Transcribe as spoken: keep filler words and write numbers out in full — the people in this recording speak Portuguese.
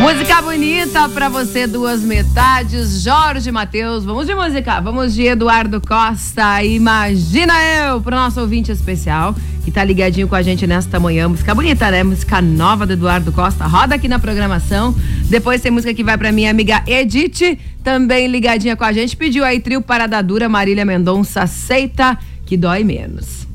Música bonita pra você, duas metades. Jorge Mateus, vamos de música, vamos de Eduardo Costa. Imagina eu, pro nosso ouvinte especial que tá ligadinho com a gente nesta manhã. Música bonita, né? Música nova do Eduardo Costa. Roda aqui na programação. Depois tem música que vai pra minha amiga Edith, também ligadinha com a gente. Pediu aí trio Parada Dura, Marília Mendonça, Aceita que Dói Menos.